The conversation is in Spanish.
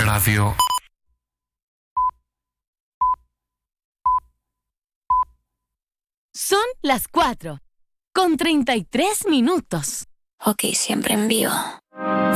Radio. Son las 4:33. Ok, siempre en vivo.